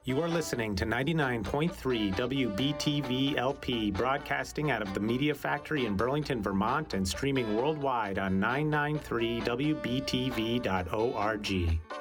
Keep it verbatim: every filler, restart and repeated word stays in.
You are listening to ninety-nine point three W B T V L P, broadcasting out of the Media Factory in Burlington, Vermont, and streaming worldwide on nine ninety-three W B T V dot org.